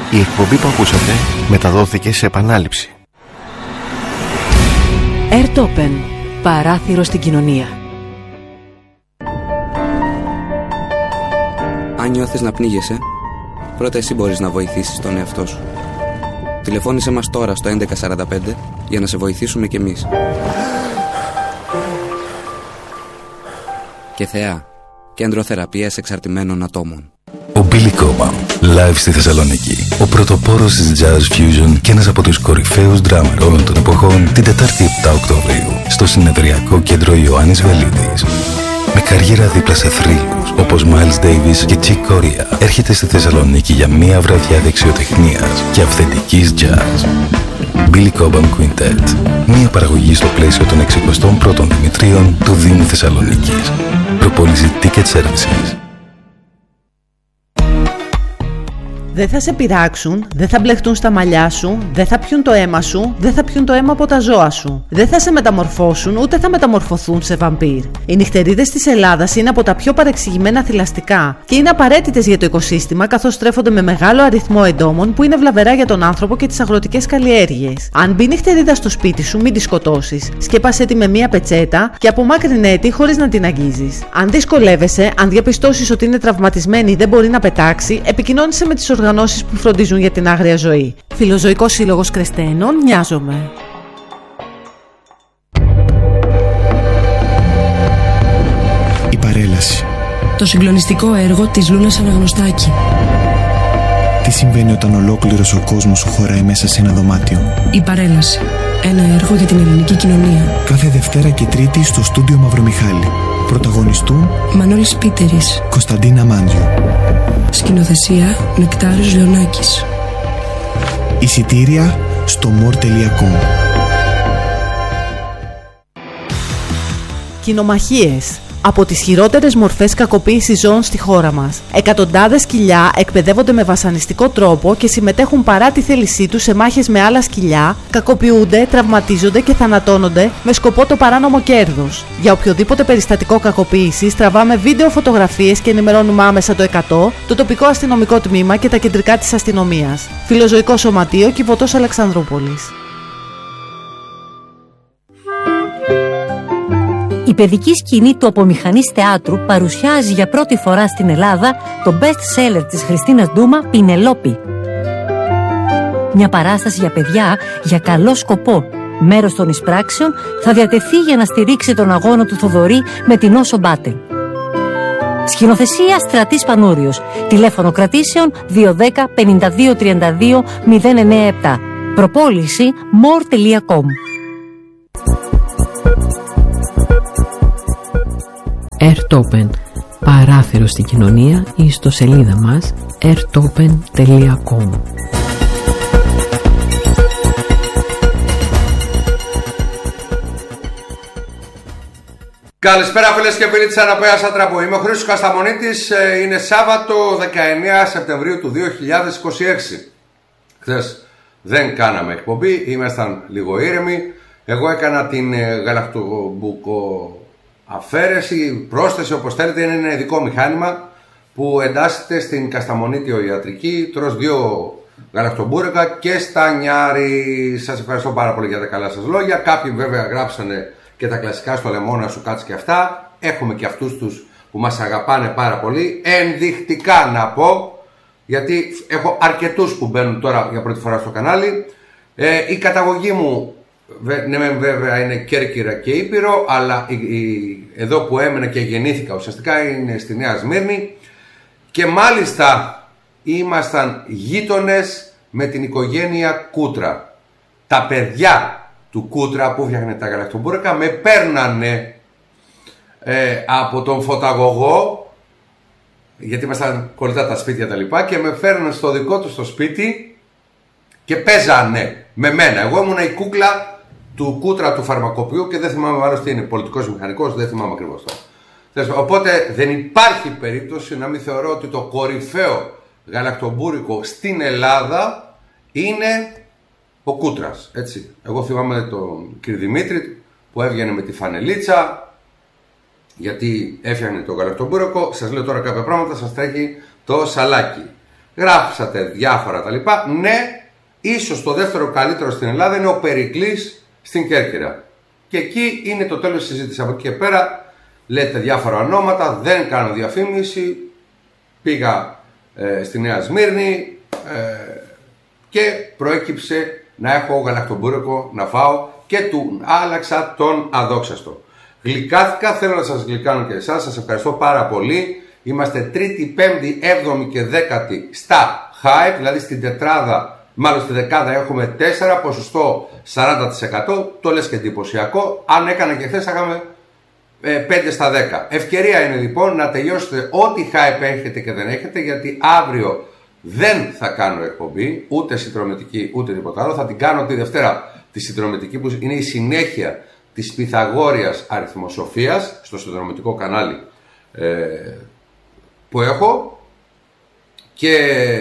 Η εκπομπή που ακούσατε μεταδόθηκε σε επανάληψη. Airtopen, παράθυρο στην κοινωνία. Αν νιώθεις να πνίγεσαι, πρώτα εσύ μπορείς να βοηθήσεις τον εαυτό σου. Τηλεφώνησέ μας τώρα στο 1145 για να σε βοηθήσουμε κι εμείς. Και Θεά, κέντρο θεραπείας εξαρτημένων ατόμων. Ο Billy Cobham, live στη Θεσσαλονίκη. Ο πρωτοπόρος της Jazz Fusion και ένας από τους κορυφαίους drummer όλων των εποχών, την Τετάρτη 7 Οκτωβρίου, στο συνεδριακό κέντρο Ιωάννης Βελίδης. Με καριέρα δίπλα σε θρύλους όπως Miles Davis και Chick Corea, έρχεται στη Θεσσαλονίκη για μία βραδιά δεξιοτεχνίας και αυθεντικής jazz. Billy Cobham Quintet. Μία παραγωγή στο πλαίσιο των 61ων Δημητρίων του Δήμου Θεσσαλονίκης. Προπόληση Ticket Services. Δεν θα σε πειράξουν, δεν θα μπλεχτούν στα μαλλιά σου, δεν θα πιούν το αίμα σου, δεν θα πιούν το αίμα από τα ζώα σου. Δεν θα σε μεταμορφώσουν, ούτε θα μεταμορφωθούν σε βαμπύρ. Οι νυχτερίδες της Ελλάδας είναι από τα πιο παρεξηγημένα θηλαστικά και είναι απαραίτητες για το οικοσύστημα, καθώς στρέφονται με μεγάλο αριθμό εντόμων που είναι βλαβερά για τον άνθρωπο και τις αγροτικές καλλιέργειες. Αν μπει νυχτερίδα στο σπίτι σου, μην τη σκοτώσεις. Σκέπασέ τη με μία πετσέτα και απομάκρυνέ τη χωρίς να την αγγίζεις. Αν δυσκολεύεσαι, αν διαπιστώσεις ότι είναι τραυματισμένη ή δεν μπορεί να πετάξει, επικοινώνησε με τις οργανώσεις που φροντίζουν για την άγρια ζωή. Φιλοζωικός Σύλλογος Κρεσταίνων, Μοιάζομαι. Η παρέλαση. Το συγκλονιστικό έργο της Λούνας Αναγνωστάκη. Τι συμβαίνει όταν ολόκληρος ο κόσμος σου χωράει μέσα σε ένα δωμάτιο. Η παρέλαση. Ένα έργο για την ελληνική κοινωνία. Κάθε Δευτέρα και Τρίτη στο στούντιο Μαυρομιχάλη. Πρωταγωνιστούν Μανώλης Πίτερης, Κωνσταντίνα Μάντζιο. Σκηνοθεσία Νεκτάριος Λεωνάκης. Εισιτήρια στο more.com. Κοινομαχίες. Από τις χειρότερες μορφές κακοποίησης ζώων στη χώρα μας. Εκατοντάδες σκυλιά εκπαιδεύονται με βασανιστικό τρόπο και συμμετέχουν παρά τη θέλησή τους σε μάχες με άλλα σκυλιά, κακοποιούνται, τραυματίζονται και θανατώνονται με σκοπό το παράνομο κέρδος. Για οποιοδήποτε περιστατικό κακοποίησης τραβάμε βίντεο, φωτογραφίες και ενημερώνουμε άμεσα το 100, το τοπικό αστυνομικό τμήμα και τα κεντρικά της αστυνομίας. Φιλοζωικό Σωματείο, Κιβωτός Αλεξανδρούπολης. Η παιδική σκηνή του Απομηχανής Θεάτρου παρουσιάζει για πρώτη φορά στην Ελλάδα το best seller της Χριστίνας Ντούμα, Πινελόπη. Μια παράσταση για παιδιά για καλό σκοπό. Μέρος των εισπράξεων θα διατεθεί για να στηρίξει τον αγώνα του Θοδωρή με την Όσο Μπάτελ. Σκηνοθεσία Στρατής Πανούριος. Τηλέφωνο κρατήσεων 210 52 32 097. Προπόληση more.com. Airtopen, παράθυρο στην κοινωνία, ή ιστοσελίδα μας airtopen.com. Καλησπέρα φίλες και φίλοι της Αναπέας Ατραπού. Είμαι ο Χρήστος Κασταμονίτης. Είναι Σάββατο 19 Σεπτεμβρίου του 2026. Χθες δεν κάναμε εκπομπή, ήμασταν λίγο ήρεμοι. Εγώ έκανα την γαλακτομπουκο αφαίρεση, πρόσθεση, όπως θέλετε. Είναι ένα ειδικό μηχάνημα που εντάσσεται στην Κασταμονίτιο ιατρική. Τρως 2 γαλακτομπούρεκα και στανιάρι. Σας ευχαριστώ πάρα πολύ για τα καλά σας λόγια. Κάποιοι βέβαια γράψανε και τα κλασικά στο λεμόνα σου κάτσε και αυτά. Έχουμε και αυτούς τους που μας αγαπάνε πάρα πολύ. Ενδεικτικά να πω, γιατί έχω αρκετούς που μπαίνουν τώρα για πρώτη φορά στο κανάλι. Η καταγωγή μου, ναι βέβαια, είναι Κέρκυρα και Ήπειρο, αλλά εδώ που έμενα και γεννήθηκα ουσιαστικά είναι στη Νέα Σμύρνη. Και μάλιστα ήμασταν γείτονες με την οικογένεια Κούτρα. Τα παιδιά του Κούτρα που φτιάχνε τα γαλακτομπούρεκα με παίρνανε από τον φωταγωγό, γιατί ήμασταν κολλητά τα σπίτια τα λοιπά, και με φέρνανε στο δικό του στο σπίτι και παίζανε με μένα. Εγώ ήμουν η κούκλα του Κούτρα του φαρμακοποιού και δεν θυμάμαι άλλο τι είναι, πολιτικός μηχανικός, δεν θυμάμαι ακριβώς τώρα. Οπότε δεν υπάρχει περίπτωση να μην θεωρώ ότι το κορυφαίο γαλακτομπούρικο στην Ελλάδα είναι ο Κούτρας, έτσι. Εγώ θυμάμαι τον κύριο Δημήτρη που έβγαινε με τη φανελίτσα, γιατί έφτιαχνε το γαλακτομπούρικο. Σας λέω τώρα κάποια πράγματα, σας τρέχει το σαλάκι. Γράψατε διάφορα τα λοιπά. Ναι, ίσως το δεύτερο καλύτερο στην Ελλάδα είναι ο Περικλής στην Κέρκυρα. Και εκεί είναι το τέλος της συζήτησης. Από εκεί και πέρα λέτε διάφορα ονόματα, δεν κάνω διαφήμιση. Πήγα στη Νέα Σμύρνη και προέκυψε να έχω γαλακτομπούρεκο να φάω και του άλλαξα τον αδόξαστο. Γλυκάθηκα, θέλω να σας γλυκάνω και εσάς, σας ευχαριστώ πάρα πολύ. Είμαστε 3η, 5η, 7η και 10η στα hype, δηλαδή στην τετράδα, μάλλον στη δεκάδα έχουμε 4, ποσοστό 40%, το λες και εντυπωσιακό. Αν έκανα και χθες θα είχαμε 5 στα 10. Ευκαιρία είναι λοιπόν να τελειώσετε ό,τι hype έχετε και δεν έχετε, γιατί αύριο δεν θα κάνω εκπομπή, ούτε συνδρομητική ούτε τίποτα άλλο. Θα την κάνω τη Δευτέρα, τη συνδρομητική, που είναι η συνέχεια της Πυθαγόρειας αριθμοσοφίας στο συνδρομητικό κανάλι που έχω. Και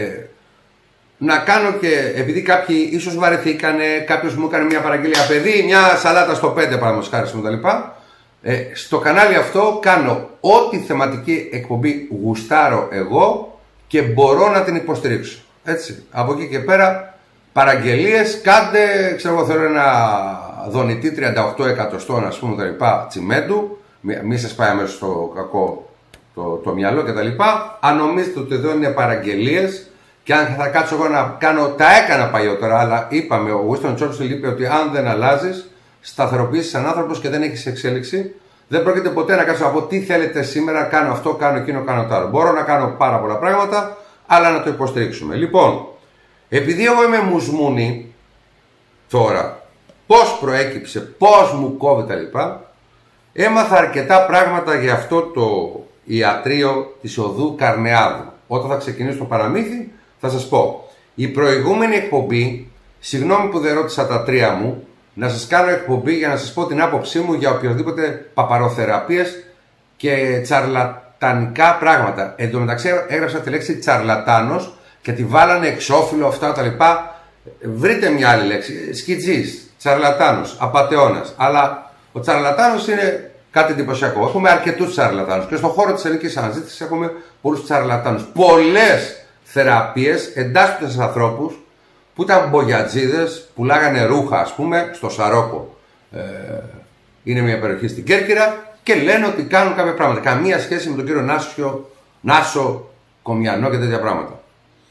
να κάνω και, επειδή κάποιοι ίσως βαρεθήκανε, κάποιος μου έκανε μια παραγγελία, παιδί, μια σαλάτα στο 5 παραδείγματος χάρη μου τα λοιπά. Στο κανάλι αυτό κάνω ό,τι θεματική εκπομπή γουστάρω εγώ και μπορώ να την υποστηρίξω. Έτσι. Από εκεί και πέρα παραγγελίες, κάντε, ξέρω εγώ, θέλω ένα δονητή 38 εκατοστών, ας πούμε, τα λοιπά, τσιμέντου, μη σας πάει αμέσως στο κακό το μυαλό και τα λοιπά. Αν νομίζετε ότι εδώ είναι παραγγελίες και αν θα κάτσω εγώ να κάνω, τα έκανα παλιότερα, αλλά είπαμε, ο Winston Churchill είπε ότι αν δεν αλλάζεις, σταθεροποιήσεις σαν άνθρωπος και δεν έχεις εξέλιξη, δεν πρόκειται ποτέ να κάτσω να πω τι θέλετε σήμερα, κάνω αυτό, κάνω εκείνο, κάνω το άλλο. Μπορώ να κάνω πάρα πολλά πράγματα, αλλά να το υποστηρίξουμε. Λοιπόν, επειδή εγώ είμαι μουσμούνι τώρα, πώς προέκυψε, πώς μου κόβει τα λοιπά, έμαθα αρκετά πράγματα για αυτό το ιατρείο της οδού Καρνεάδου. Όταν θα ξεκινήσω το παραμύθι θα σας πω. Η προηγούμενη εκπομπή, συγγνώμη που δεν ρώτησα τα τρία μου, να σας κάνω εκπομπή για να σας πω την άποψή μου για οποιοδήποτε παπαροθεραπείες και τσαρλατανικά πράγματα. Εν τω μεταξύ έγραψα τη λέξη τσαρλατάνος και τη βάλανε εξώφυλλο αυτά τα λοιπά. Βρείτε μια άλλη λέξη. Σκιτζής, τσαρλατάνος, απατεώνας. Αλλά ο τσαρλατάνος είναι κάτι εντυπωσιακό. Έχουμε αρκετούς τσαρλατάνους και στον χώρο της ελληνικής αναζήτησης έχουμε πολλούς τσαρλατάνους. Πολλές θεραπείες εντάσσονται σε ανθρώπους που ήταν μπογιατζίδες, πουλάγανε ρούχα, ας πούμε, στο Σαρόκο. Είναι μια περιοχή στην Κέρκυρα και λένε ότι κάνουν κάποια πράγματα. Καμία σχέση με τον κύριο Νάσο Κομιανό και τέτοια πράγματα.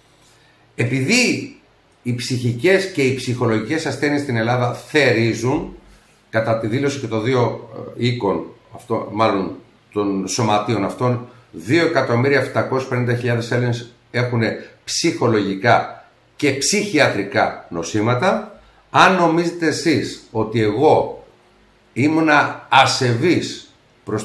Επειδή οι ψυχικές και οι ψυχολογικές ασθένειες στην Ελλάδα θερίζουν, κατά τη δήλωση και των δύο οίκων, μάλλον των σωματείων αυτών, 2.750.000 Έλληνες έχουν ψυχολογικά και ψυχιατρικά νοσήματα. Αν νομίζετε εσείς ότι εγώ ήμουνα ασεβής προς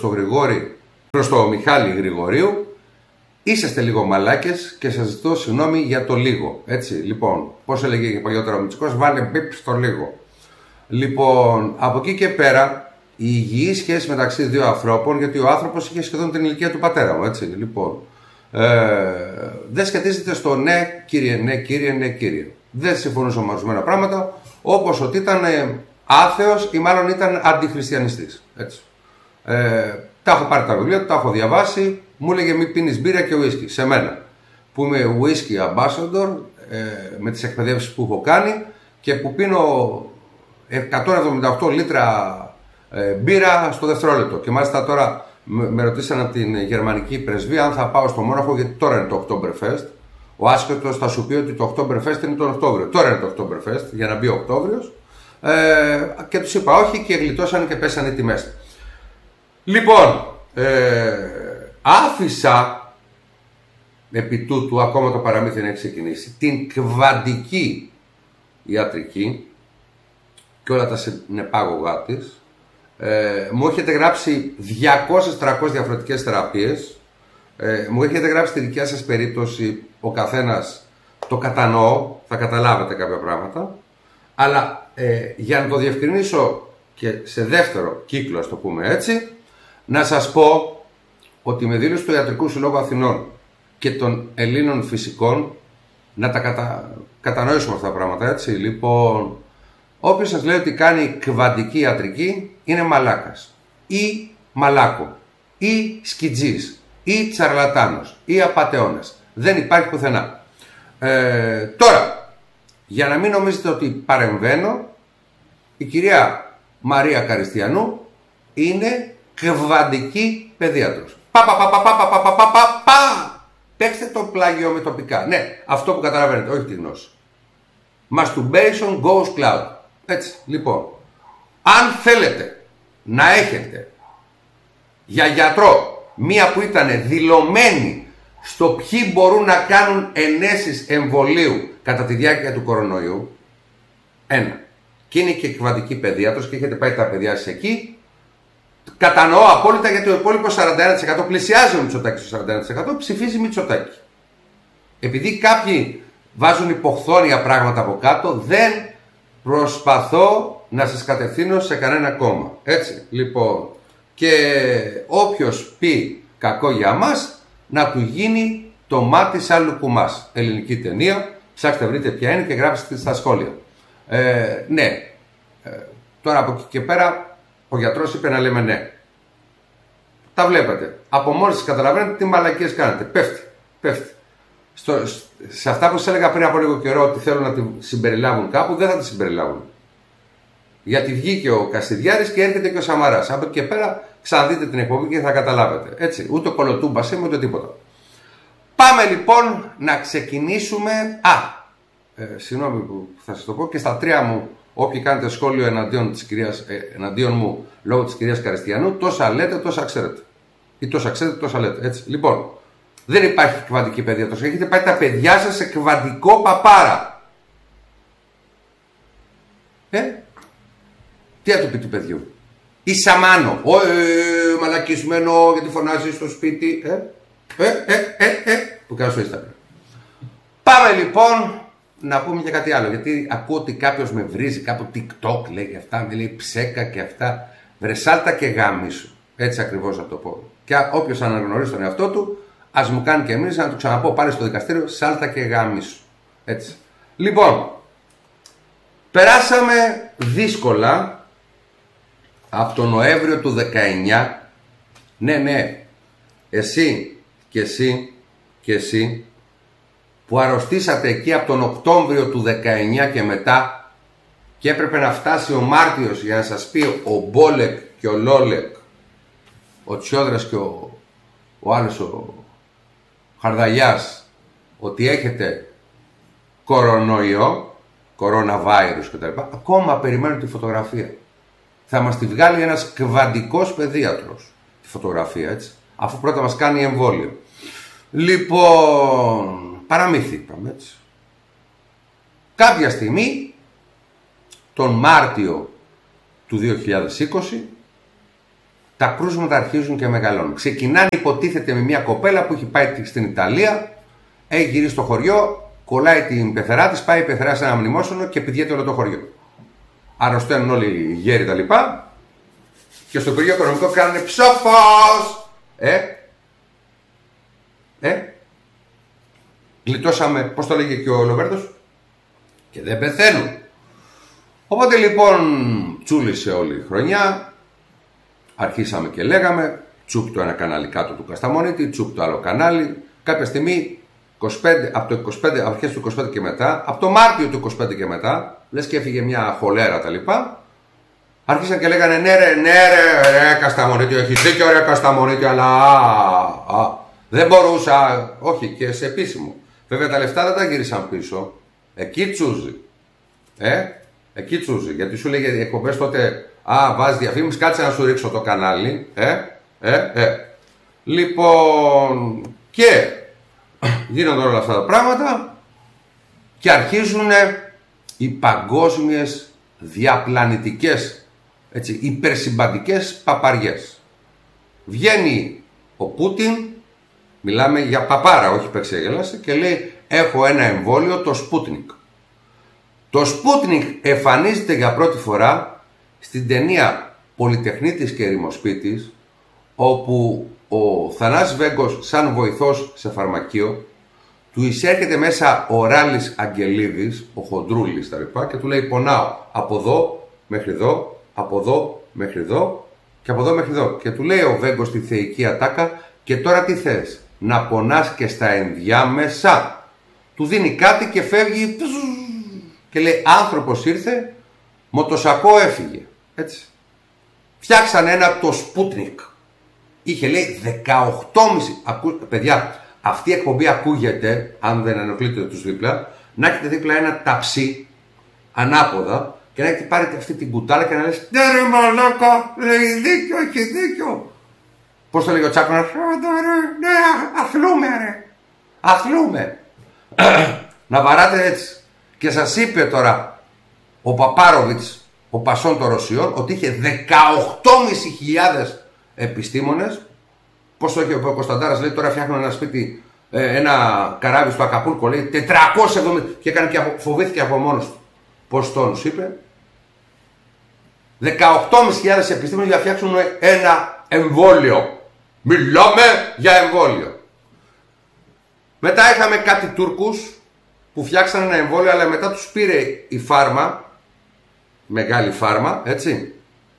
το Μιχάλη Γρηγορίου, είσαστε λίγο μαλάκες και σας ζητώ συγγνώμη για το λίγο. Έτσι, λοιπόν, πώς έλεγε και παλιότερα ο Μητσικός, βάλε μπιπ στο λίγο. Λοιπόν, από εκεί και πέρα, η υγιή σχέση μεταξύ δύο ανθρώπων, γιατί ο άνθρωπος είχε σχεδόν την ηλικία του πατέρα μου, έτσι, λοιπόν. Δεν σχετίζεται στο ναι κύριε, ναι κύριε, ναι κύριε. Δεν συμφωνούσα με ορισμένα πράγματα, όπως ότι ήταν άθεος ή μάλλον ήταν αντιχριστιανιστής. Έτσι. Τα έχω πάρει τα βιβλία, τα έχω διαβάσει. Μου έλεγε μη πίνεις μπύρα και ουίσκι. Σε μένα που είμαι whisky ambassador, με τις εκπαιδεύσεις που έχω κάνει και που πίνω 178 λίτρα μπύρα στο δευτερόλεπτο. Και μάλιστα τώρα με ρωτήσαν από την γερμανική πρεσβεία αν θα πάω στο Μόναχο, γιατί τώρα είναι το Oktoberfest. Ο άσχετος θα σου πει ότι το Oktoberfest είναι τον Οκτώβριο. Τώρα είναι το Oktoberfest για να μπει ο Οκτώβριος. Και τους είπα όχι και γλιτώσανε και πέσανε οι τιμές. Λοιπόν, άφησα επί τούτου, ακόμα το παραμύθι να έχει ξεκινήσει, την κβαντική ιατρική και όλα τα συνεπάγωγά της. Μου έχετε γράψει 200-300 διαφορετικές θεραπείες. Μου έχετε γράψει τη δικιά σας περίπτωση. Ο καθένας το κατανοώ, θα καταλάβετε κάποια πράγματα. Αλλά για να το διευκρινίσω και σε δεύτερο κύκλο, ας το πούμε έτσι, να σας πω ότι με δήλωση του Ιατρικού Συλλόγου Αθηνών και των Ελλήνων Φυσικών, να τα κατανοήσουμε αυτά τα πράγματα, έτσι. Λοιπόν, όποιος σας λέει ότι κάνει κβαντική ιατρική είναι μαλάκας ή μαλάκο ή σκιτζής ή τσαρλατάνος ή απατεώνας. Δεν υπάρχει πουθενά. Τώρα, για να μην νομίζετε ότι παρεμβαίνω, η κυρία Μαρία Καριστιανού είναι κβαντική παιδίατρος. Παίξτε το πλάγιο με τοπικά. Ναι, αυτό που καταλαβαίνετε, όχι τη γνώση. Masturbation goes cloud. Έτσι, λοιπόν. Αν θέλετε να έχετε για γιατρό μία που ήταν δηλωμένη στο ποιοι μπορούν να κάνουν ενέσεις εμβολίου κατά τη διάρκεια του κορονοϊού, ένα, και είναι και κβαντική παιδίατρος και έχετε πάει τα παιδιά σας εκεί, κατανοώ απόλυτα, γιατί ο υπόλοιπο 41% πλησιάζει ο Μητσοτάκης στο 41%, ψηφίζει Μητσοτάκη. Επειδή κάποιοι βάζουν υποχθόνια πράγματα από κάτω, δεν προσπαθώ να σας κατευθύνω σε κανένα κόμμα. Έτσι, λοιπόν. Και όποιος πει κακό για μας, να του γίνει το μάτι σαν λουκουμάς. Ελληνική ταινία, ψάξτε βρείτε ποια είναι και γράψτε στα σχόλια. Ναι. Τώρα από εκεί και πέρα, ο γιατρός είπε να λέμε ναι. Τα βλέπετε. Από μόλις σας καταλαβαίνετε τι μαλακίες κάνετε. Πέφτει. Σε αυτά που σας έλεγα πριν από λίγο καιρό ότι θέλουν να τη συμπεριλάβουν κάπου, δεν θα τη συμπεριλάβουν. Γιατί βγήκε ο Κασιδιάρης και έρχεται και ο Σαμαράς. Από εκεί και πέρα ξαναδείτε την εκπομπή και θα καταλάβετε. Έτσι, ούτε κολοτούμπας είμαι ούτε τίποτα. Πάμε λοιπόν να ξεκινήσουμε. Συγγνώμη που θα σας το πω, και στα τρία μου, όποιοι κάνετε σχόλιο εναντίον μου λόγω της κυρίας Καριστιανού, τόσα λέτε, τόσα ξέρετε. Ή τόσα ξέρετε, τόσα λέτε. Έτσι. Λοιπόν, δεν υπάρχει κβαντική παιδεία. Έχετε πάει τα παιδιά σας σε κβαντικό παπάρα. Τι θα του πει του παιδιού? Ή σαμάνο. Μαλακισμένο γιατί φωνάζει στο σπίτι. Που κάνω στο Instagram. Πάμε λοιπόν να πούμε και κάτι άλλο. Γιατί ακούω ότι κάποιος με βρίζει, κάπου TikTok λέει και αυτά, με λέει ψέκα και αυτά. Βρεσάλτα και γάμισου. Έτσι ακριβώς να το πω. Και όποιος αναγνωρίζει τον εαυτό του, ας μου κάνει και εμείς να του ξαναπώ πάλι στο δικαστήριο, σάλτα και γάμισου. Έτσι. Λοιπόν, περάσαμε δύσκολα από τον Νοέμβριο του 19. Ναι, εσύ και εσύ και εσύ που αρρωστήσατε εκεί από τον Οκτώβριο του 19 και μετά και έπρεπε να φτάσει ο Μάρτιος για να σας πει ο Μπόλεκ και ο Λόλεκ, ο Τσιόδρας και ο άλλος ο Χαρδαλιάς, ότι έχετε κορονοϊό, κοροναβάιρους κτλ. Ακόμα περιμένουν τη φωτογραφία. Θα μας τη βγάλει ένας κβαντικός παιδίατρος τη φωτογραφία, έτσι, αφού πρώτα μας κάνει εμβόλιο. Λοιπόν, παραμύθι είπαμε, έτσι. Κάποια στιγμή, τον Μάρτιο του 2020, τα κρούσματα αρχίζουν και μεγαλώνουν. Ξεκινάνε υποτίθεται με μια κοπέλα που έχει πάει στην Ιταλία, έχει γυρίσει στο χωριό, κολλάει την πεθερά της, πάει η πεθερά σε ένα μνημόσυνο και πηδιέται όλο το χωριό. Αρρωσταίνουν όλοι οι γέροι τα λοιπά και στο Υπουργείο Οικονομικό κάνανε ψόφος. Γλιτώσαμε, πώς το λέγε και ο Λοβέρδος, και δεν πεθαίνουν. Οπότε λοιπόν τσούλησε όλη η χρονιά. Αρχίσαμε και λέγαμε, τσουπ το ένα κανάλι κάτω του Κασταμονίτη, τσουπ το άλλο κανάλι. Κάποια στιγμή, από το 25, αρχές του 25 και μετά, από το Μάρτιο του 25 και μετά, λες και έφυγε μια χολέρα τα λοιπά, άρχισαν και λέγανε ναι ρε Κασταμονίτη, έχεις δίκιο ρε Κασταμονίτη, αλλά δεν μπορούσα, όχι, και σε επίσημο. Βέβαια τα λεφτά δεν τα γύρισαν πίσω, εκεί τσούζει. Εκεί τσούζει, γιατί σου λέγε εκπομπές τότε, βάζει διαφήμιση, κάτσε να σου ρίξω το κανάλι. Λοιπόν, και γίνονται όλα αυτά τα πράγματα και αρχίζουν οι παγκόσμιες διαπλανητικές, έτσι, υπερσυμπαντικές παπαριές. Βγαίνει ο Πούτιν, μιλάμε για παπάρα, όχι υπεξεγέλασε, και λέει έχω ένα εμβόλιο, το Σπούτνικ. Το Σπούτνικ εμφανίζεται για πρώτη φορά στην ταινία Πολυτεχνίτης και Ερημοσπίτης, όπου ο Θανάσης Βέγκος σαν βοηθός σε φαρμακείο του εισέρχεται μέσα ο Ράλης Αγγελίδης, ο Χοντρούλης τα λοιπά, και του λέει πονάω από εδώ μέχρι εδώ, από εδώ μέχρι εδώ και από εδώ μέχρι εδώ. Και του λέει ο Βέγκος στη θεϊκή ατάκα, και τώρα τι θες, να πονάς και στα ενδιάμεσα? του δίνει κάτι και φεύγει και λέει άνθρωπος ήρθε, μοτοσακό έφυγε. Έτσι. Φτιάξανε ένα το Sputnik. Είχε λέει 18,5. Παιδιά, αυτή η εκπομπή ακούγεται, αν δεν ενοχλείτε τους δίπλα, να έχετε δίπλα ένα ταψί ανάποδα και να έχετε πάρει αυτή την κουτάλα και να λες ναι ρε μαλάκα, λέει δίκιο, έχει δίκιο. Πώς το λέει ο Τσάκωνας, ναι, αθλούμε ρε, αθλούμε. Να βαράτε έτσι. Και σας είπε τώρα ο Παπάροβιτς, ο Πασόν των Ρωσιών, ότι είχε 18.500 επιστήμονες. Πώς το είχε ο Κωνσταντάρας, λέει τώρα φτιάχνουν ένα σπίτι, ένα καράβι στο Ακαπούλκο, λέει 470 και έκανε και φοβήθηκε από μόνος του. Πώς τόνους είπε? 18.500 επιστήμονες για να φτιάξουν ένα εμβόλιο. Μιλάμε για εμβόλιο. Μετά είχαμε κάτι Τούρκους που φτιάξαν ένα εμβόλιο, αλλά μετά τους πήρε η φάρμα, μεγάλη φάρμα, έτσι,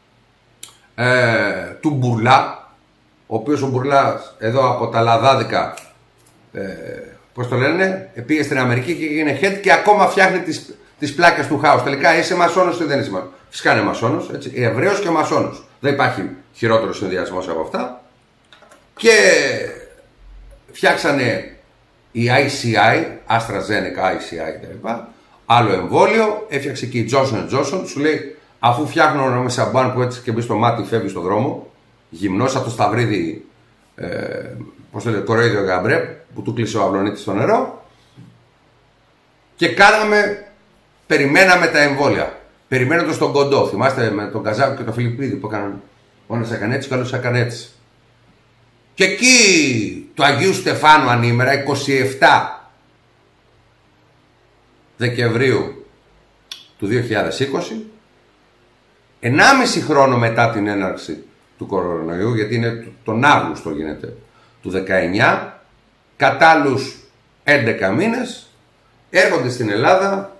του Μπουρλά, ο οποίος ο Μπουρλάς εδώ από τα Λαδάδικα, πώς το λένε, πήγε στην Αμερική και έγινε head και ακόμα φτιάχνει τις πλάκες του χάους. Τελικά είσαι μασόνος ή δεν είσαι μασόνος? Φυσικά είναι μασόνος, έτσι, Εβραίος και μασόνος. Δεν υπάρχει χειρότερος συνδυασμός από αυτά. Και φτιάξανε η ICI, AstraZeneca, ICI κτλ. Άλλο εμβόλιο, έφτιαξε και η Johnson & Johnson. Σου λέει, αφού φτιάχνω ένα σαμπάν που έτσι και μπει στο μάτι, φεύγει στον δρόμο, γυμνός από το Σταυρίδι, πώς το λέει, κοροϊδιο Γαμπρέ, που του κλείσε ο Αυλονίτης στο νερό. Και περιμέναμε τα εμβόλια. Περιμένοντας τον Κοντό. Θυμάστε με τον Καζάκο και τον Φιλιππίδη που έκαναν. Ο ένας έκανε έτσι, ο άλλος έκανε έτσι. Και εκεί του Αγίου Στεφάνου ανήμερα, 27 Δεκεμβρίου του 2020, 1,5 χρόνο μετά την έναρξη του κορονοϊού, γιατί είναι τον Αύγουστο γίνεται, του 19, κατά άλλους 11 μήνες, έρχονται στην Ελλάδα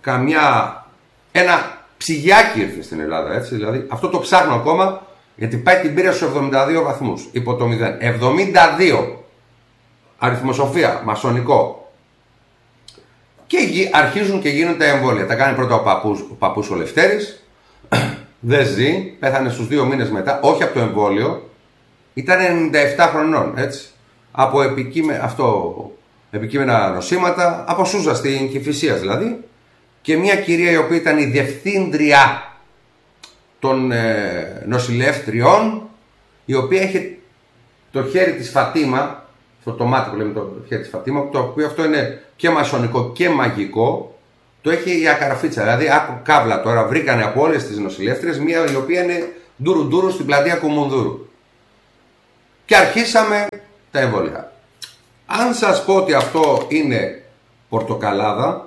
ένα ψυγιάκι ήρθε στην Ελλάδα, έτσι, δηλαδή αυτό το ψάχνω ακόμα, γιατί πάει την πήρε στους 72 βαθμούς, υπό το 0. 72. Αριθμοσοφία, μασονικό. Και αρχίζουν και γίνονται τα εμβόλια. Τα κάνει πρώτα ο παππούς ο Λευτέρης. Δεν ζει, πέθανε στους 2 μήνες μετά, όχι από το εμβόλιο. Ήταν 97 χρονών, έτσι. Από επικείμενα νοσήματα, από Σούζα στην Κηφισίας δηλαδή. Και μια κυρία η οποία ήταν η διευθύντρια των νοσηλεύτριών, η οποία είχε το χέρι της Φατίμα, το μάτι που λέμε το χέρι της Φατίμα, το οποίο αυτό είναι και μασονικό και μαγικό, το έχει η ακαραφίτσα. Δηλαδή, άκου κάβλα τώρα, βρήκανε από όλες τις νοσηλεύτριες μία η οποία είναι ντουρου-ντουρου στην πλατεία Κουμουνδούρου. Και αρχίσαμε τα εμβόλια. Αν σας πω ότι αυτό είναι πορτοκαλάδα,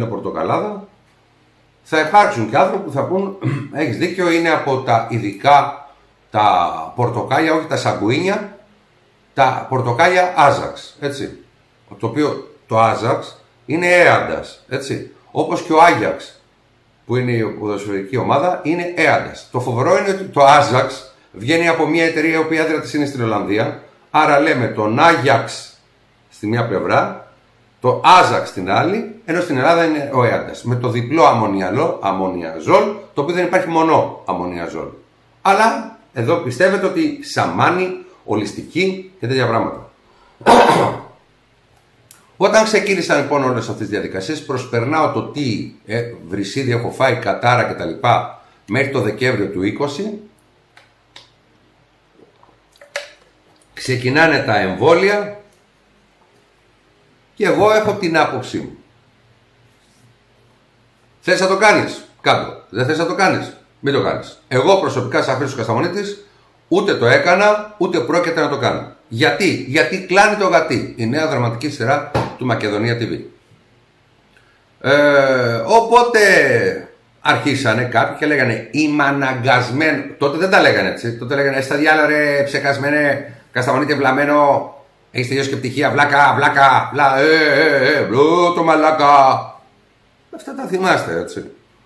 θα υπάρξουν και άνθρωποι που θα πούν, έχεις δίκιο, είναι από τα ειδικά τα πορτοκάλια, όχι τα σαγκουίνια, τα πορτοκάλια Άζαξ, έτσι. Το οποίο το Άζαξ είναι έαντας, έτσι. Όπως και ο Άγιαξ, που είναι η ποδοσφαιρική ομάδα, είναι έαντας. Το φοβερό είναι ότι το Άζαξ βγαίνει από μια εταιρεία η οποία έδρα της είναι στην Ολλανδία, άρα λέμε τον Άγιαξ στη μια πλευρά, το Άζαξ στην άλλη, ενώ στην Ελλάδα είναι ο έαντας. Με το διπλό αμμονιαζόλ, το οποίο δεν υπάρχει μονό αμμονιαζόλ. Αλλά εδώ πιστεύετε ότι σαμάνι, ολιστική και τέτοια πράγματα. Όταν ξεκίνησαν λοιπόν όλες αυτές τις διαδικασίες, προσπερνάω το τι βρυσίδι έχω φάει, κατάρα κτλ. Μέχρι το Δεκέμβριο του 20. Ξεκινάνε τα εμβόλια. Και εγώ έχω την άποψή μου. Θες να το κάνεις? Κάτω. Δεν θες να το κάνεις? Μην το κάνεις. Εγώ προσωπικά σαν Χρήστος Κασταμονίτης ούτε το έκανα, ούτε πρόκειται να το κάνω. Γιατί? Γιατί κλάνει το γατί. Η νέα δραματική σειρά του Μακεδονία TV. Οπότε αρχίσανε κάποιοι και λέγανε είμαι αναγκασμένο. Τότε δεν τα λέγανε έτσι. Τότε λέγανε στα διάλα ρε ψεκασμένε Κασταμονίτη βλαμμένο. Έχεις τελειώσει και πτυχία, βλάκα, το μαλάκα. Αυτά τα θυμάστε, έτσι.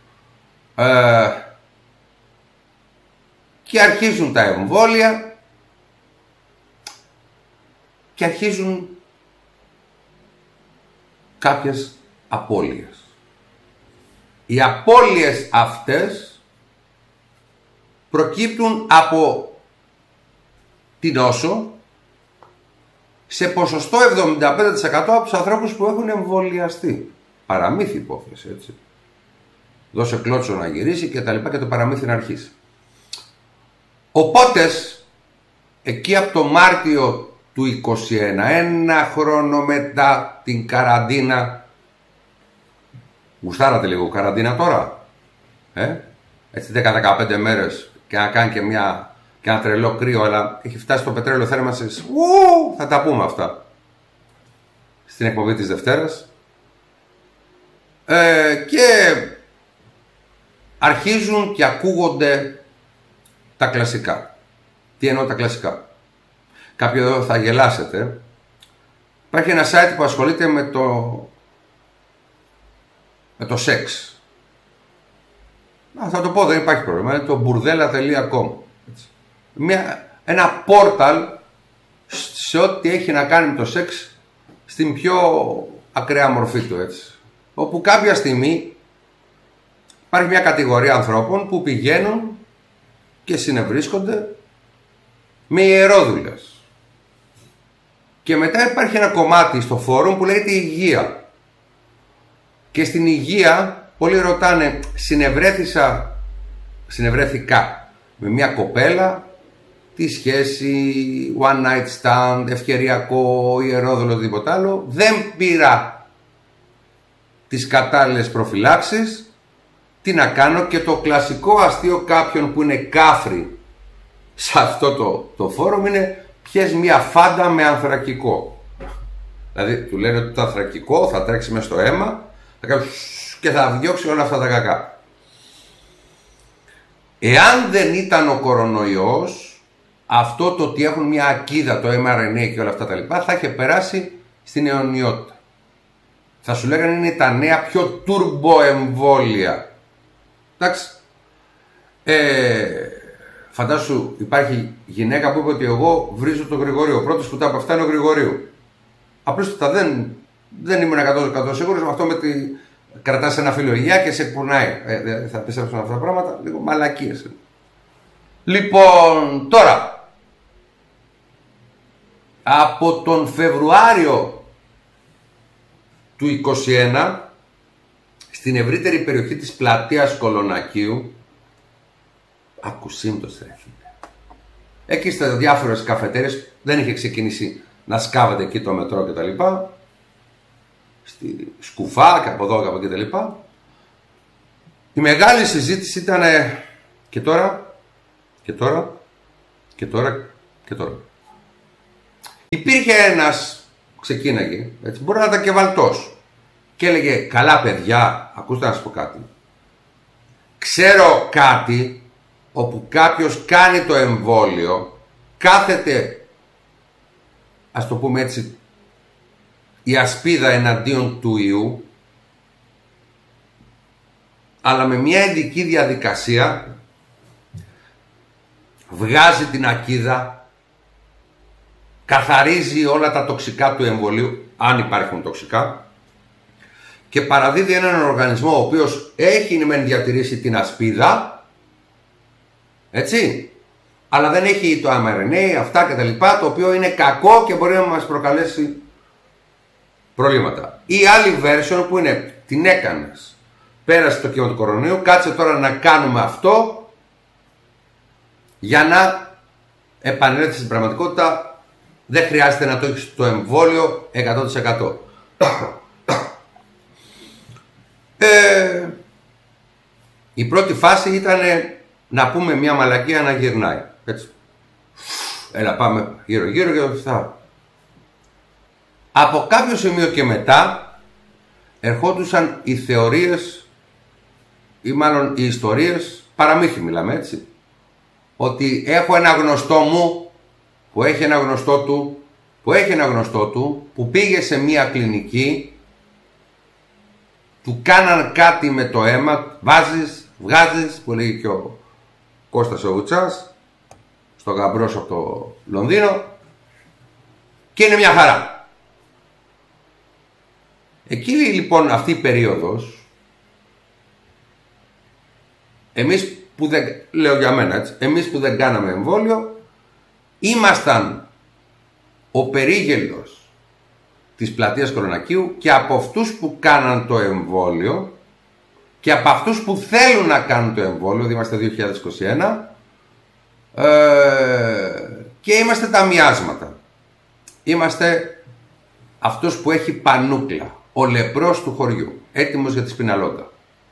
Και αρχίζουν τα εμβόλια και αρχίζουν κάποιες απώλειες. Οι απώλειες αυτές προκύπτουν από την νόσο σε ποσοστό 75% από τους ανθρώπους που έχουν εμβολιαστεί. Παραμύθι υπόθεση, έτσι. Δώσε κλώτσο να γυρίσει και τα λοιπά και το παραμύθι να αρχίσει. Οπότε, εκεί από το Μάρτιο του 21, ένα χρόνο μετά την καραντίνα, γουστάρατε λίγο καραντίνα τώρα, έτσι 10-15 μέρες και να κάνει και ένα τρελό κρύο, αλλά έχει φτάσει το πετρέλαιο θέρμανσης, θα τα πούμε αυτά στην εκπομπή της Δευτέρας, και αρχίζουν και ακούγονται τα κλασικά. Τι εννοώ τα κλασικά? Κάποιοι εδώ θα γελάσετε. Υπάρχει ένα site που ασχολείται με το σεξ. Θα το πω, δεν υπάρχει πρόβλημα. Είναι το burdella.com. Ένα πόρταλ σε ό,τι έχει να κάνει με το σεξ στην πιο ακραία μορφή του, έτσι. Όπου κάποια στιγμή υπάρχει μια κατηγορία ανθρώπων που πηγαίνουν και συνευρίσκονται με ιερόδουλες. Και μετά υπάρχει ένα κομμάτι στο φόρουμ που λέγεται υγεία. Και στην υγεία πολλοί ρωτάνε, συνευρέθηκα με μια κοπέλα, τι σχέση, one night stand, ευκαιριακό, ιερόδουλο, τίποτα άλλο. Δεν πήρα τις κατάλληλες προφυλάξεις. Τι να κάνω? Και το κλασικό αστείο κάποιων που είναι κάφροι σε αυτό το φόρουμ είναι, πιες μια φάντα με ανθρακικό. Δηλαδή του λένε ότι το ανθρακικό θα τρέξει μέσα στο αίμα και θα διώξει όλα αυτά τα κακά. Εάν δεν ήταν ο κορονοϊός, αυτό το ότι έχουν μια ακίδα, το mRNA και όλα αυτά τα λοιπά, θα είχε περάσει στην αιωνιότητα. Θα σου λέγανε είναι τα νέα πιο τουρμπο εμβόλια. Εντάξει. Φαντάσου, υπάρχει γυναίκα που είπε ότι εγώ βρίζω τον Γρηγορίου. Ο πρώτος που τα από αυτά είναι ο Γρηγορίου. Απλώς δεν ήμουν 100% σίγουρος με αυτό, με τη κρατάς ένα φύλλο υγεία και σε εκπουρνάει. Θα πιστέψουν αυτά τα πράγματα, λίγο μαλακίες. Λοιπόν, τώρα, από τον Φεβρουάριο του 21, στην ευρύτερη περιοχή της πλατείας Κολονακίου, ακουσίμπτος τρέφεται. Εκεί στα διάφορες καφετέρειες δεν είχε ξεκινήσει να σκάβεται εκεί το μετρό και τα λοιπά. Στη Σκουφά και από εδώ και από εκεί τα λοιπά. Η μεγάλη συζήτηση ήταν και τώρα, και τώρα, και τώρα, και τώρα. Υπήρχε ένας, ξεκίναγε, έτσι, μπορεί να ήταν και βαλτός, και έλεγε, καλά παιδιά, ακούστε να σας πω κάτι. Ξέρω κάτι όπου κάποιος κάνει το εμβόλιο, κάθεται, ας το πούμε έτσι, η ασπίδα εναντίον του ιού, αλλά με μια ειδική διαδικασία βγάζει την ακίδα, καθαρίζει όλα τα τοξικά του εμβολίου, αν υπάρχουν τοξικά, και παραδίδει έναν οργανισμό ο οποίος έχει μεν διατηρήσει την ασπίδα, έτσι, αλλά δεν έχει το mRNA, αυτά και τα λοιπά, το οποίο είναι κακό και μπορεί να μας προκαλέσει προβλήματα. Η άλλη version που είναι, την έκανες, πέρασε το κύμα του κορονοϊού, κάτσε τώρα να κάνουμε αυτό για να επανέλθει στην πραγματικότητα. Δεν χρειάζεται να το έχεις το εμβόλιο 100%. Η πρώτη φάση ήταν να πούμε μια μαλακία να γυρνάει. Έτσι. Έλα πάμε γύρω γύρω και αυτά. Από κάποιο σημείο και μετά ερχόντουσαν οι θεωρίες ή μάλλον οι ιστορίες, παραμύθι μιλάμε, έτσι. Ότι έχω ένα γνωστό μου που έχει ένα γνωστό του που έχει ένα γνωστό του που πήγε σε μια κλινική, του κάναν κάτι με το αίμα, βάζεις, βγάζεις, που λέγει και ο Κώστας ο Βουτσάς, στο γαμπρός από το Λονδίνο, και είναι μια χαρά. Εκεί λοιπόν αυτή η περίοδος, εμείς που δεν, λέω για μένα έτσι, εμείς που δεν κάναμε εμβόλιο, ήμασταν ο περίγελος της πλατείας Κορονακίου και από αυτούς που κάναν το εμβόλιο και από αυτούς που θέλουν να κάνουν το εμβόλιο, είμαστε 2021, και είμαστε τα μοιάσματα. Είμαστε αυτός που έχει πανούκλα, ο λεπρός του χωριού, έτοιμος για τη σπιναλόντα.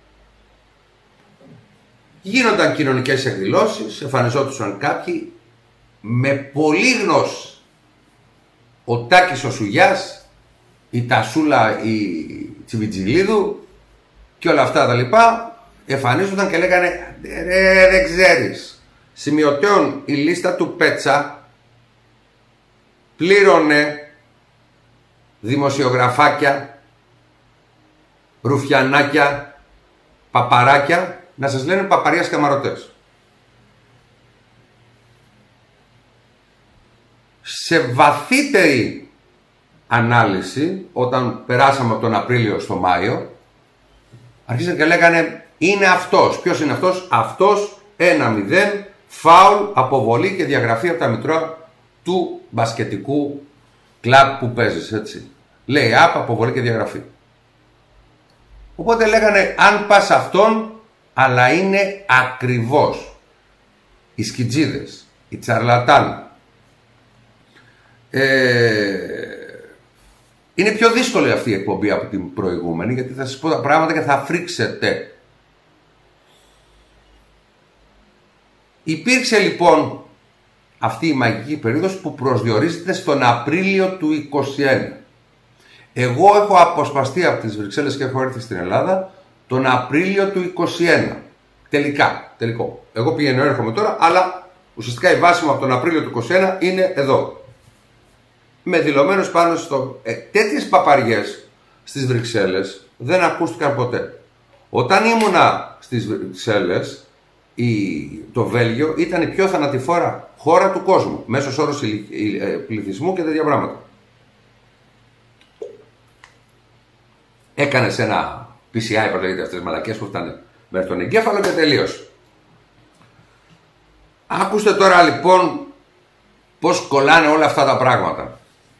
Γίνονταν κοινωνικές εκδηλώσεις, εμφανιζόντουσαν κάποιοι με πολύ γνώση. Ο Τάκης ο Σουγιάς, η Τασούλα η Τσιβιτζιλίδου και όλα αυτά τα λοιπά εμφανίζονταν και λέγανε δεν ξέρεις. Σημειωτέων η λίστα του Πέτσα πλήρωνε δημοσιογραφάκια, ρουφιανάκια, παπαράκια να σας λένε παπαρίας καμαρωτές. Σε βαθύτερη ανάλυση, όταν περάσαμε από τον Απρίλιο στο Μάιο, αρχίσαν και λέγανε είναι αυτός. Ποιος είναι αυτός? Αυτός 1-0, φάουλ, αποβολή και διαγραφή από τα μητρώα του μπασκετικού κλαμπ που παίζεις, έτσι. Λέει αποβολή και διαγραφή. Οπότε λέγανε αν πας αυτόν, αλλά είναι ακριβώς οι σκιτζίδες, οι τσαρλατάνοι. Είναι πιο δύσκολη αυτή η εκπομπή από την προηγούμενη, γιατί θα σας πω τα πράγματα και θα φρίξετε. Υπήρξε λοιπόν αυτή η μαγική περίοδος που προσδιορίζεται στον Απρίλιο του 2021. Εγώ έχω αποσπαστεί από τις Βρυξέλλες και έχω έρθει στην Ελλάδα τον Απρίλιο του 2021. Τελικό. Εγώ πηγαίνω, έρχομαι τώρα, αλλά ουσιαστικά η βάση μου από τον Απρίλιο του 2021 είναι εδώ. Με δηλωμένους πάνω στο... τέτοιες παπαριές στις Βρυξέλλες δεν ακούστηκαν ποτέ. Όταν ήμουνα στις Βρυξέλλες, το Βέλγιο ήταν η πιο θανατηφόρα χώρα του κόσμου. Μέσος όρος πληθυσμού και τέτοια πράγματα. Έκανες ένα PCI, πώς λέγεται αυτές τις μαλακές που φτάνε μέχρι τον εγκέφαλο και τελείωσε. Ακούστε τώρα λοιπόν πώς κολλάνε όλα αυτά τα πράγματα.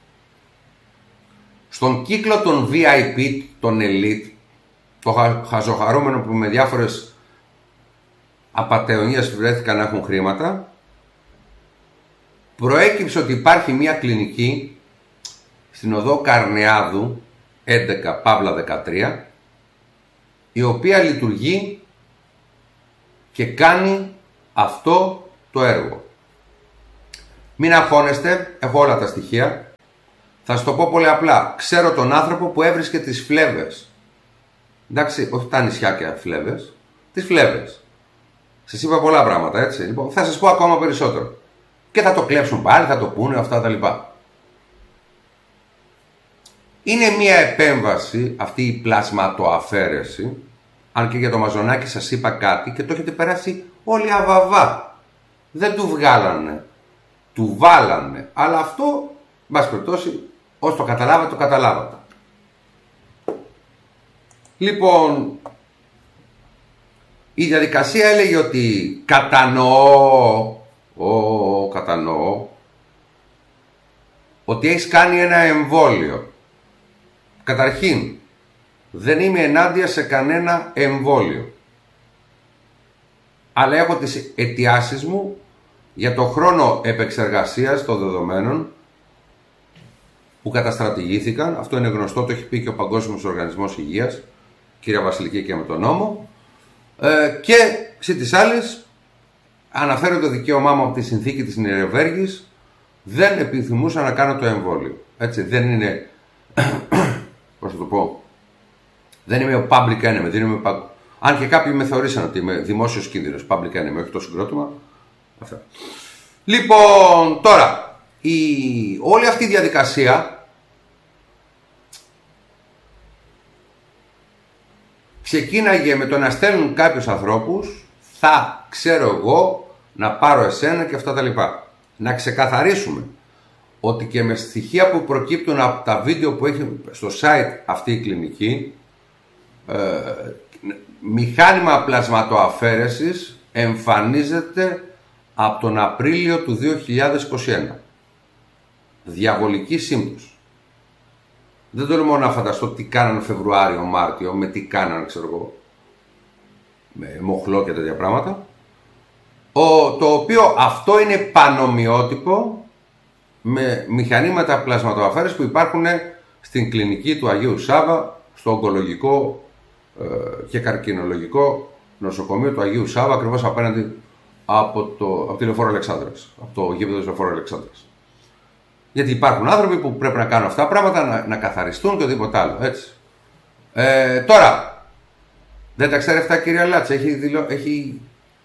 Στον κύκλο των VIP, των elite, το χαζοχαρούμενο που με διάφορες απατεωνίες βρέθηκαν να έχουν χρήματα, προέκυψε ότι υπάρχει μια κλινική στην οδό Καρνεάδου 11-13, η οποία λειτουργεί και κάνει αυτό το έργο. Μην αγχώνεστε, έχω όλα τα στοιχεία. Θα σου το πω πολύ απλά. Ξέρω τον άνθρωπο που έβρισκε τις φλέβες. Εντάξει, όχι τα νησιάκια φλέβες, τις φλέβες. Σας είπα πολλά πράγματα, έτσι. Λοιπόν, θα σας πω ακόμα περισσότερο. Και θα το κλέψουν πάλι, θα το πούνε, αυτά τα λοιπά. Είναι μια επέμβαση, αυτή η πλασματοαφαίρεση, αν και για το μαζονάκι σας είπα κάτι και το έχετε περάσει όλοι αβαβά. Δεν του βγάλανε, του βάλανε. Αλλά αυτό, μπας περιπτώσει, όσο το καταλάβατε, το καταλάβατε. Λοιπόν, η διαδικασία έλεγε ότι κατανοώ ότι έχεις κάνει ένα εμβόλιο. Καταρχήν, δεν είμαι ενάντια σε κανένα εμβόλιο. Αλλά έχω τις αιτιάσεις μου για το χρόνο επεξεργασίας των δεδομένων που καταστρατηγήθηκαν. Αυτό είναι γνωστό, το έχει πει και ο Παγκόσμιος Οργανισμός Υγείας, κυρία Βασιλική, και με τον νόμο. Και σε τις άλλες αναφέρω το δικαίωμά μου από τη συνθήκη της Νιρεμβέργης. Δεν επιθυμούσα να κάνω το εμβόλιο. Έτσι, δεν είναι... πώς θα το πω... Δεν είμαι ο public enemy. Δεν είμαι... Αν και κάποιοι με θεωρήσαν ότι είμαι δημόσιος κίνδυνος. Public enemy, όχι το συγκρότημα. Αυτά. Λοιπόν, τώρα, όλη αυτή η διαδικασία ξεκίναγε με το να στέλνουν κάποιους ανθρώπους, θα ξέρω εγώ να πάρω εσένα και αυτά τα λοιπά. Να ξεκαθαρίσουμε ότι και με στοιχεία που προκύπτουν από τα βίντεο που έχει στο site αυτή η κλινική, μηχάνημα πλασματοαφαίρεσης εμφανίζεται από τον Απρίλιο του 2021. Διαβολική σύμπτωση. Δεν τολμώ να φανταστώ τι κάνανε Φεβρουάριο, Μάρτιο, με τι κάνανε, ξέρω εγώ, με μοχλό και τέτοια πράγματα. Το οποίο αυτό είναι πανομοιότυπο με μηχανήματα πλασματοαφαίρεσης που υπάρχουν στην κλινική του Αγίου Σάβα, στο ογκολογικό και καρκινολογικό νοσοκομείο του Αγίου Σάβα, ακριβώς απέναντι από τη Λεωφόρο Αλεξάνδρας, από το γήπεδο της Λεωφόρου Αλεξάνδρας. Γιατί υπάρχουν άνθρωποι που πρέπει να κάνουν αυτά τα πράγματα, να καθαριστούν και οτιδήποτε άλλο, έτσι. Τώρα, δεν τα ξέρει αυτά, κυρία Λάτση, έχει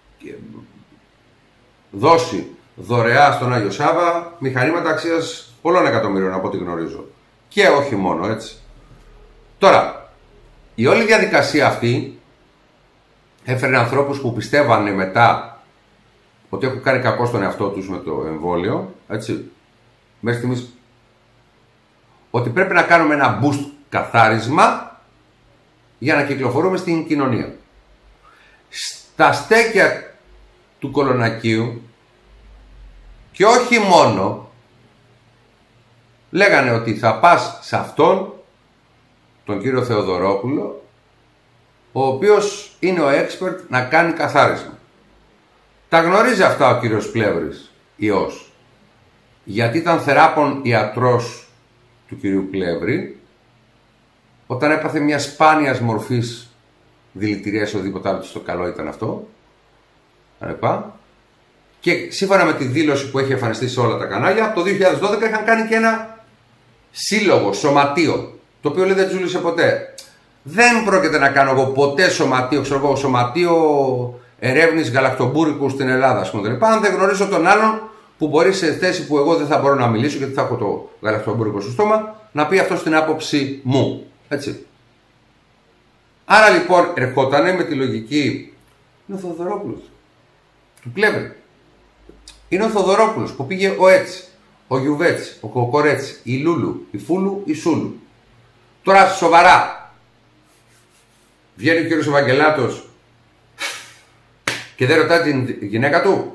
δώσει δωρεά στον Άγιο Σάβα μηχανήματα αξίας πολλών εκατομμύριων, από ό,τι γνωρίζω. Και όχι μόνο, έτσι. Τώρα, η όλη διαδικασία αυτή έφερε ανθρώπους που πιστεύανε μετά ότι έχουν κάνει κακό στον εαυτό τους με το εμβόλιο, έτσι, μέχρι στιγμής, ότι πρέπει να κάνουμε ένα boost καθάρισμα για να κυκλοφορούμε στην κοινωνία. Στα στέκια του Κολονακίου, και όχι μόνο, λέγανε ότι θα πας σε αυτόν τον κύριο Θεοδωρόπουλο, ο οποίος είναι ο expert να κάνει καθάρισμα. Τα γνωρίζει αυτά ο κύριος Πλεύρης, ιός, γιατί ήταν θεράπων ιατρός του κυρίου Πλεύρη όταν έπαθε μια σπάνιας μορφής δηλητηρίας, οτιδήποτε άλλο, στο καλό ήταν αυτό, και σύμφωνα με τη δήλωση που έχει εμφανιστεί σε όλα τα κανάλια, το 2012 είχαν κάνει και ένα σύλλογο, σωματείο, το οποίο λέει δεν τζούλησε ποτέ. Δεν πρόκειται να κάνω εγώ ποτέ σωματείο, ξέρω εγώ, σωματείο ερεύνης γαλακτομπούρικου στην Ελλάδα, ας πούμε, αν δεν γνωρίζω τον άλλον που μπορεί σε θέση που εγώ δεν θα μπορώ να μιλήσω, γιατί θα έχω το γαλακτομπούρικο στο στόμα, να πει αυτό στην άποψη μου. Έτσι. Άρα λοιπόν ερχότανε με τη λογική, είναι ο Θοδωρόπουλος του Πλεύρη. Είναι ο Θοδωρόπουλος που πήγε ο Έτσι, ο Γιουβέτσι, ο Κοκορέτσι, η Λούλου, η Φούλου, η Σούλου. Τώρα σοβαρά. Βγαίνει ο κύριος Ευαγγελάτος και δεν ρωτάει την γυναίκα του,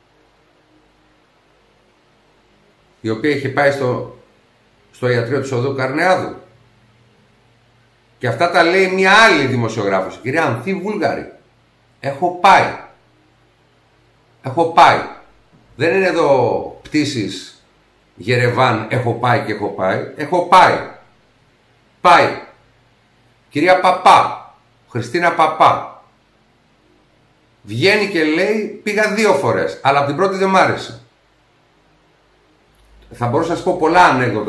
η οποία είχε πάει στο ιατρείο του Οδού Καρνεάδου. Και αυτά τα λέει μια άλλη δημοσιογράφος, η κυρία Ανθή Βούλγαρη. Έχω πάει. Δεν είναι εδώ πτήσεις Γερεβάν, έχω πάει και έχω πάει. Έχω πάει. Κυρία Παπά, Χριστίνα Παπά, βγαίνει και λέει πήγα 2 φορές, αλλά από την πρώτη δεν μ' άρεσε. Θα μπορούσα να σας πω πολλά ανέκδοτα